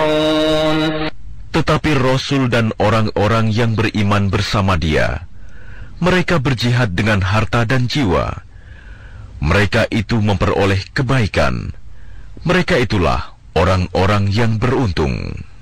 يفرحون. Tetapi Rasul dan orang-orang yang beriman bersama dia, mereka berjihad dengan harta dan jiwa. Mereka itu memperoleh kebaikan. Mereka itulah orang-orang yang beruntung.